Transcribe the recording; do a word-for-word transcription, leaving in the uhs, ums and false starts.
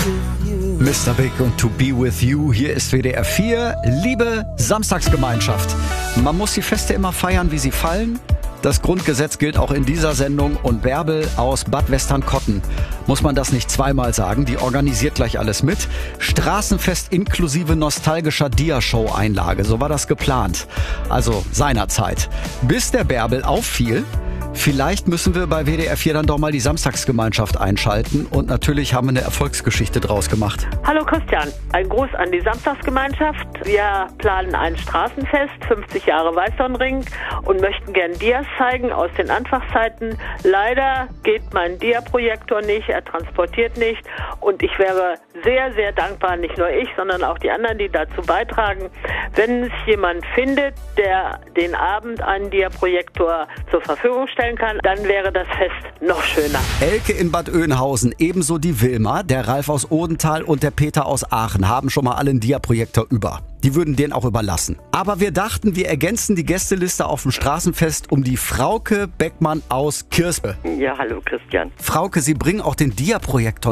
Mister Big und To Be With You, hier ist W D R vier. Liebe Samstagsgemeinschaft. Man muss die Feste immer feiern, wie sie fallen. Das Grundgesetz gilt auch in dieser Sendung und Bärbel aus Bad Westernkotten, muss man das nicht zweimal sagen, die organisiert gleich alles mit. Straßenfest inklusive nostalgischer Dia-Show-Einlage, so war das geplant. Also seinerzeit. Bis der Bärbel auffiel, vielleicht müssen wir bei W D R vier dann doch mal die Samstagsgemeinschaft einschalten und natürlich haben wir eine Erfolgsgeschichte draus gemacht. Hallo Christian, ein Gruß an die Samstagsgemeinschaft. Wir planen ein Straßenfest, fünfzig Jahre Weißdornring und möchten gern Dias zeigen aus den Anfangszeiten. Leider geht mein Dia-Projektor nicht, er transportiert nicht und ich wäre sehr, sehr dankbar, nicht nur ich, sondern auch die anderen, die dazu beitragen, wenn es jemand findet, der den Abend einen Dia-Projektor zur Verfügung stellt, kann, dann wäre das Fest noch schöner. Elke in Bad Oeynhausen, ebenso die Wilma, der Ralf aus Odenthal und der Peter aus Aachen haben schon mal alle einen Dia-Projektor über. Die würden den auch überlassen. Aber wir dachten, wir ergänzen die Gästeliste auf dem Straßenfest um die Frauke Beckmann aus Kirspe. Ja, hallo Christian. Frauke, Sie bringen auch den Dia-Projektor